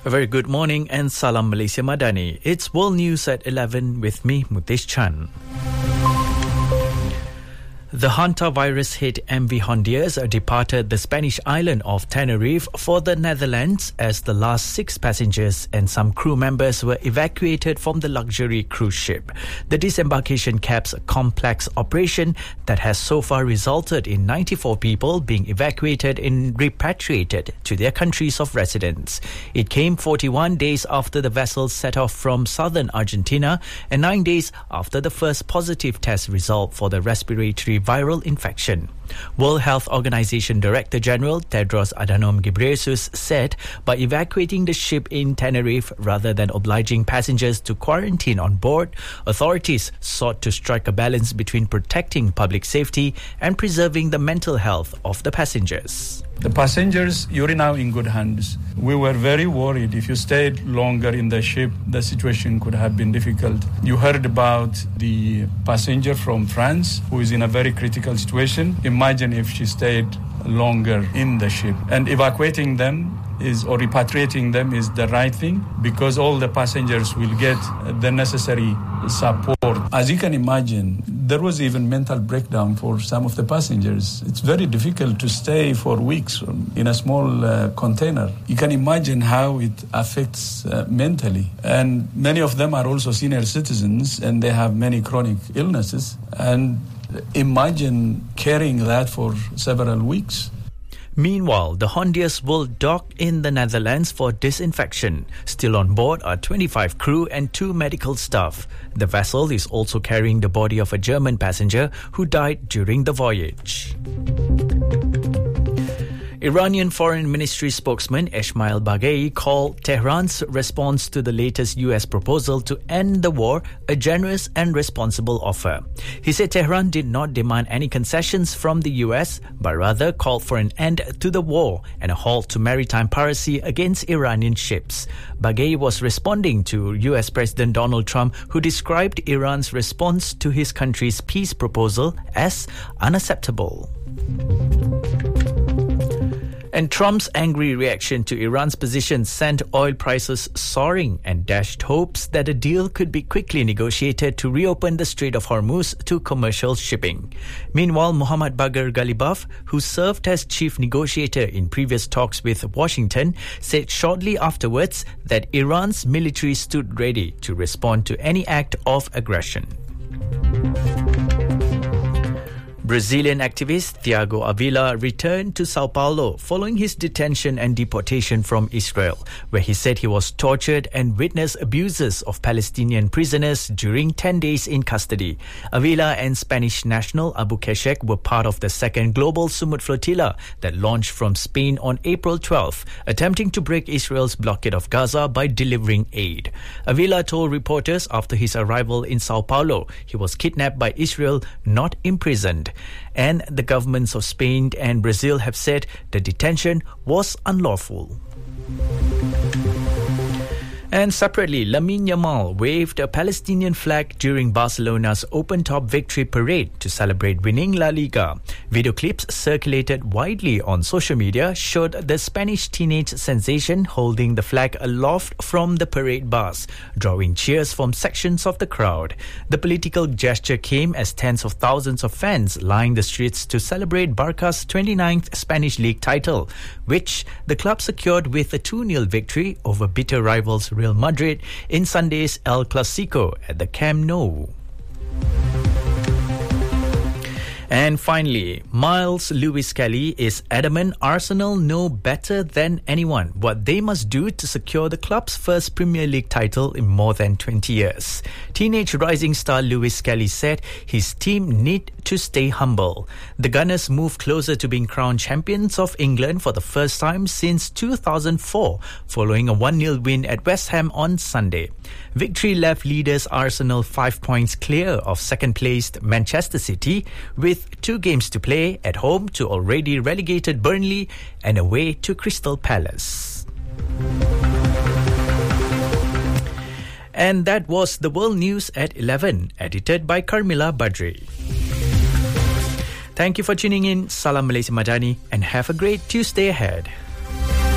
A very good morning and Salam Malaysia Madani. It's World News at 11 with me, Mutesh Chan. The hantavirus-hit MV Hondias departed the Spanish island of Tenerife for the Netherlands as the last 6 passengers and some crew members were evacuated from the luxury cruise ship. The disembarkation caps a complex operation that has so far resulted in 94 people being evacuated and repatriated to their countries of residence. It came 41 days after the vessel set off from southern Argentina and 9 days after the first positive test result for the respiratory viral infection. World Health Organization Director General Tedros Adhanom Ghebreyesus said by evacuating the ship in Tenerife rather than obliging passengers to quarantine on board, authorities sought to strike a balance between protecting public safety and preserving the mental health of the passengers. The passengers, you're now in good hands. We were very worried. If you stayed longer in the ship, the situation could have been difficult. You heard about the passenger from France who is in a very critical situation. Imagine if she stayed longer in the ship. And evacuating them or repatriating them is the right thing because all the passengers will get the necessary support. As you can imagine, there was even mental breakdown for some of the passengers. It's very difficult to stay for weeks in a small container. You can imagine how it affects mentally. And many of them are also senior citizens and they have many chronic illnesses. And imagine carrying that for several weeks. Meanwhile, the Hondias will dock in the Netherlands for disinfection. Still on board are 25 crew and 2 medical staff. The vessel is also carrying the body of a German passenger who died during the voyage. Iranian Foreign Ministry spokesman Esmail Baghei called Tehran's response to the latest US proposal to end the war a generous and responsible offer. He said Tehran did not demand any concessions from the US, but rather called for an end to the war and a halt to maritime piracy against Iranian ships. Baghei was responding to US President Donald Trump, who described Iran's response to his country's peace proposal as unacceptable. And Trump's angry reaction to Iran's position sent oil prices soaring and dashed hopes that a deal could be quickly negotiated to reopen the Strait of Hormuz to commercial shipping. Meanwhile, Mohammad Bagher Ghalibaf, who served as chief negotiator in previous talks with Washington, said shortly afterwards that Iran's military stood ready to respond to any act of aggression. Brazilian activist Thiago Avila returned to Sao Paulo following his detention and deportation from Israel, where he said he was tortured and witnessed abuses of Palestinian prisoners during 10 days in custody. Avila and Spanish national Abu Keshek were part of the second global Sumut flotilla that launched from Spain on April 12, attempting to break Israel's blockade of Gaza by delivering aid. Avila told reporters after his arrival in Sao Paulo he was kidnapped by Israel, not imprisoned. And the governments of Spain and Brazil have said the detention was unlawful. And separately, Lamine Yamal waved a Palestinian flag during Barcelona's open-top victory parade to celebrate winning La Liga. Video clips circulated widely on social media showed the Spanish teenage sensation holding the flag aloft from the parade bus, drawing cheers from sections of the crowd. The political gesture came as tens of thousands of fans lined the streets to celebrate Barca's 29th Spanish League title, which the club secured with a 2-0 victory over bitter rivals Real Madrid in Sunday's El Clasico at the Camp Nou. And finally, Miles Lewis-Kelly is adamant Arsenal know better than anyone what they must do to secure the club's first Premier League title in more than 20 years. Teenage rising star Lewis-Kelly said his team need to stay humble. The Gunners move closer to being crowned champions of England for the first time since 2004, following a 1-0 win at West Ham on Sunday. Victory left leaders Arsenal 5 points clear of second-placed Manchester City, with 2 games to play at home to already relegated Burnley and away to Crystal Palace. And that was the World News at 11, edited by Carmila Badri. Thank you for tuning in. Salam Malaysia Madani and have a great Tuesday ahead.